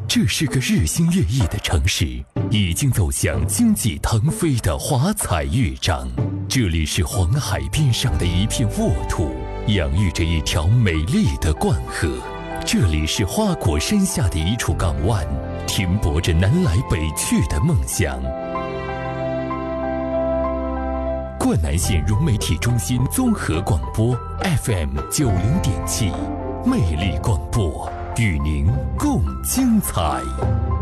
这是个日新月异的城市，已经走向经济腾飞的华彩乐章。这里是黄海边上的一片沃土，养育着一条美丽的灌河。这里是花果山下的一处港湾，停泊着南来北去的梦想。灌南县融媒体中心综合广播 FM90.7，魅力广播，与您共精彩。